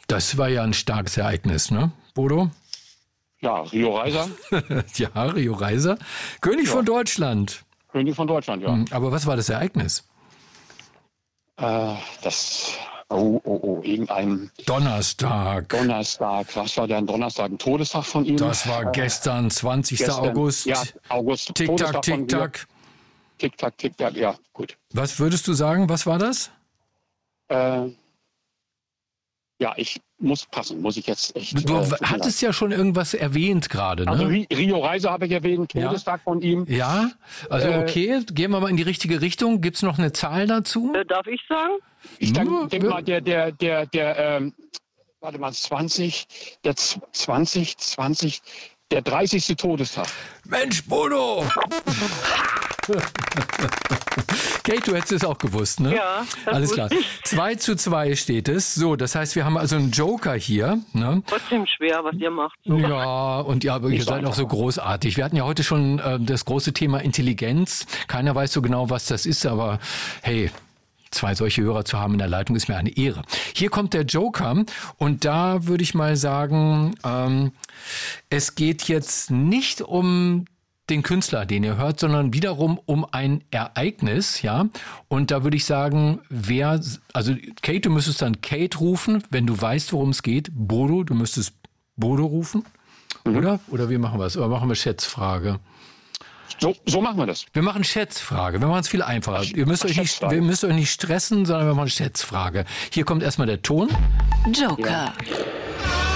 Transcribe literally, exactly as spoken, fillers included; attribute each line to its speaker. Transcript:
Speaker 1: Das war ja ein starkes Ereignis, ne, Bodo?
Speaker 2: Ja, Rio Reiser.
Speaker 1: Ja, Rio Reiser. König
Speaker 2: Ja.
Speaker 1: von Deutschland.
Speaker 2: König von Deutschland, ja.
Speaker 1: Aber was war das Ereignis?
Speaker 2: Äh, das, oh, oh, oh, irgendein
Speaker 1: Donnerstag.
Speaker 2: Donnerstag. Was war denn Donnerstag? Ein Todestag von ihm?
Speaker 1: Das war gestern, zwanzigster
Speaker 2: Gestern.
Speaker 1: August.
Speaker 2: Ja, August.
Speaker 1: Tick-Tack,
Speaker 2: Todestag von
Speaker 1: Tick-Tack.
Speaker 2: Tick-Tack, Tick-Tack, ja, gut.
Speaker 1: Was würdest du sagen, was war das?
Speaker 2: Äh, ja, ich muss passen, muss ich jetzt echt.
Speaker 1: Du
Speaker 2: äh,
Speaker 1: hattest ja schon irgendwas erwähnt gerade, ne?
Speaker 2: Also Ri- Rio Reiser habe ich erwähnt,
Speaker 1: Ja.
Speaker 2: Todestag von ihm.
Speaker 1: Ja, also
Speaker 2: Äh,
Speaker 1: okay, gehen wir mal in die richtige Richtung. Gibt es noch eine Zahl dazu?
Speaker 3: Äh, darf ich sagen?
Speaker 2: Ich
Speaker 1: Ja,
Speaker 2: denke denk
Speaker 1: ja.
Speaker 2: mal, der, der, der, der, ähm, warte mal, zwanzig, der Z- zwanzig, zwanzig, der dreißigste Todestag.
Speaker 1: Mensch, Bodo! Kate, du hättest es auch gewusst, ne?
Speaker 3: Ja, das
Speaker 1: Alles
Speaker 3: wusste
Speaker 1: klar. zwei zu zwei steht es. So, das heißt, wir haben also einen Joker hier. Ne?
Speaker 3: Trotzdem schwer, was ihr macht. So.
Speaker 1: Ja, und ja, aber ihr
Speaker 2: so
Speaker 1: seid auch so
Speaker 2: einfach.
Speaker 1: großartig. Wir hatten ja heute schon äh, das große Thema Intelligenz. Keiner weiß so genau, was das ist, aber hey, zwei solche Hörer zu haben in der Leitung ist mir eine Ehre. Hier kommt der Joker und da würde ich mal sagen, ähm, es geht jetzt nicht um den Künstler, den ihr hört, sondern wiederum um ein Ereignis, ja. Und da würde ich sagen, wer, also Kate, du müsstest dann Kate rufen, wenn du weißt, worum es geht. Bodo, du müsstest Bodo rufen,
Speaker 2: Mhm.
Speaker 1: oder? Oder wie machen wir es? Oder machen wir Schätzfrage?
Speaker 2: So, so machen wir das.
Speaker 1: Wir machen Schätzfrage. Wir machen es viel einfacher. Ihr müsst euch nicht,
Speaker 2: Schätzfrage.
Speaker 1: ihr müsst euch nicht stressen, sondern wir machen Schätzfrage. Hier kommt erstmal der Ton.
Speaker 4: Joker.